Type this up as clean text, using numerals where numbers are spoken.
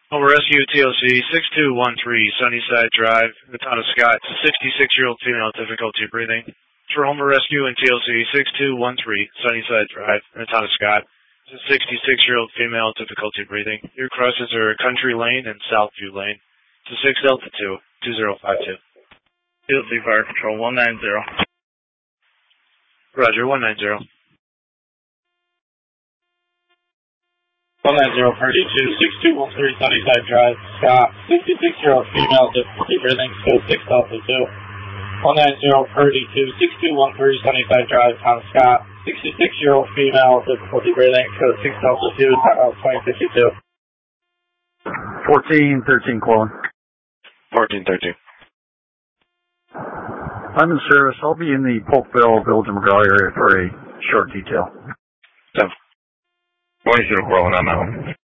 Home Rescue TLC 6213 Sunnyside Drive, in the town of Scott. 66-year-old female, difficulty breathing. For Home Rescue and TLC 6213 Sunnyside Drive, in the town of Scott. 66-year-old female, difficulty breathing. Your crosses are Country Lane and Southview Lane. 6 Delta 2 2052. TLC Fire Control 190. Roger, 190. 190 32 6213 Sunnyside Drive, Scott. 66-year-old female, difficulty breathing, code 6 Delta 2. 190 32 6213 Sunnyside Drive, town of Scott. 66-year-old female, difficulty breathing, code 6 Delta 2, time out 2052. 1413 calling. 1413. I'm in service. I'll be in the Polkville, Village of McGraw area for a short detail. 10. 20 calling, I'm out.